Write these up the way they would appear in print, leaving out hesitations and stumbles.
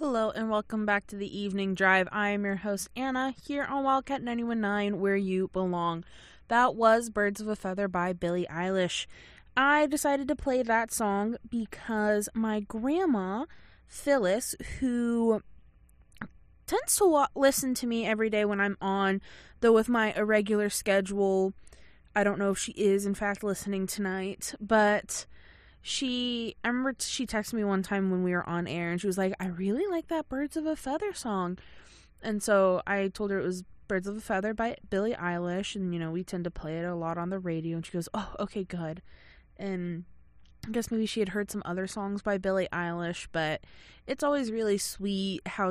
Hello and welcome back to the Evening Drive. I am your host Anna here on Wildcat 91.9 where you belong. That was Birds of a Feather by Billie Eilish. I decided to play that song because my grandma, Phyllis, who tends to listen to me every day when I'm on, though with my irregular schedule, I don't know if she is in fact listening tonight, but I remember she texted me one time when we were on air and she was like, I really like that Birds of a Feather song. And so I told her it was Birds of a Feather by Billie Eilish, and we tend to play it a lot on the radio, and she goes, oh, okay, good. And I guess maybe she had heard some other songs by Billie Eilish, but it's always really sweet how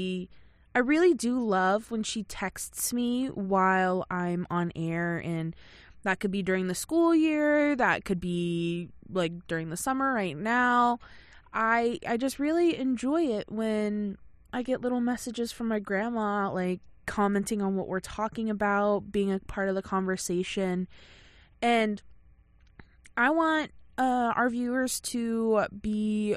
I really do love when she texts me while I'm on air, and that could be during the school year, that could be like during the summer right now. I just really enjoy it when I get little messages from my grandma, like commenting on what we're talking about, being a part of the conversation. And I want our viewers to be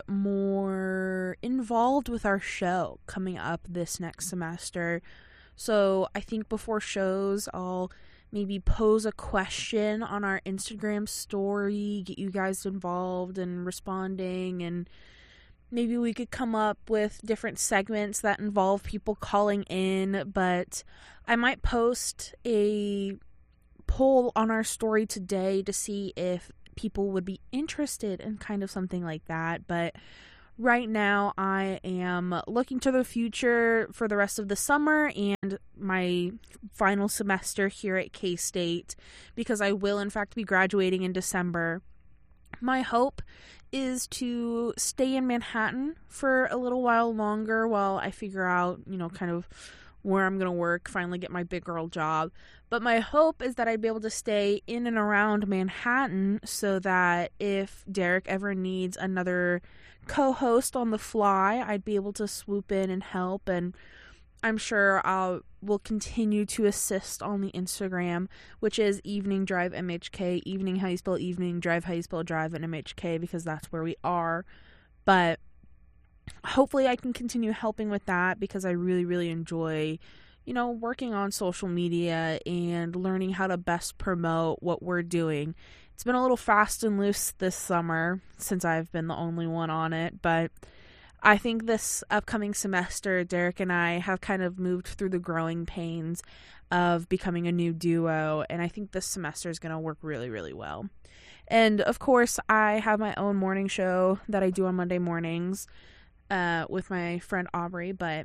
more involved with our show coming up this next semester. So I think before shows, I'll maybe pose a question on our Instagram story, get you guys involved and responding, and maybe we could come up with different segments that involve people calling in. But I might post a poll on our story today to see if people would be interested in kind of something like that. But right now, I am looking to the future for the rest of the summer and my final semester here at K-State, because I will, in fact, be graduating in December. My hope is to stay in Manhattan for a little while longer while I figure out, kind of where I'm going to work, finally get my big girl job. But my hope is that I'd be able to stay in and around Manhattan so that if Derek ever needs another co-host on the fly, I'd be able to swoop in and help. And I'm sure will continue to assist on the Instagram, which is Evening Drive MHK. Evening, how you spell evening, drive, how you spell drive, and MHK, because that's where we are. But hopefully I can continue helping with that, because I really, really enjoy, working on social media and learning how to best promote what we're doing. It's been a little fast and loose this summer since I've been the only one on it, but I think this upcoming semester, Derek and I have kind of moved through the growing pains of becoming a new duo, and I think this semester is going to work really, really well. And of course, I have my own morning show that I do on Monday mornings with my friend Aubrey, but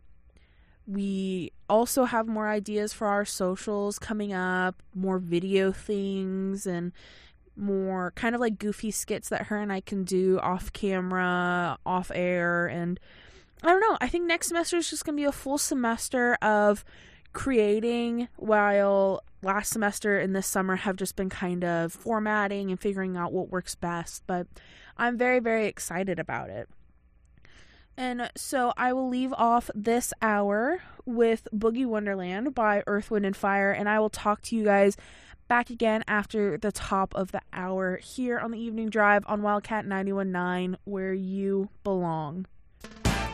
we also have more ideas for our socials coming up, more video things, and more kind of like goofy skits that her and I can do off camera, off air. And I don't know, I think next semester is just going to be a full semester of creating, while last semester and this summer have just been kind of formatting and figuring out what works best. But I'm very, very excited about it. And so I will leave off this hour with Boogie Wonderland by Earth, Wind, and Fire, and I will talk to you guys back again after the top of the hour here on the Evening Drive on Wildcat 91.9, where you belong.